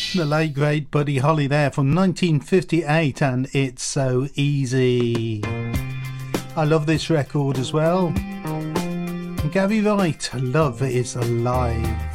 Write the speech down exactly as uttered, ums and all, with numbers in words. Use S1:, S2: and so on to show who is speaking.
S1: The late great Buddy Holly there from nineteen fifty-eight, and It's So Easy. I love this record as well. Gary Wright, Love Is Alive.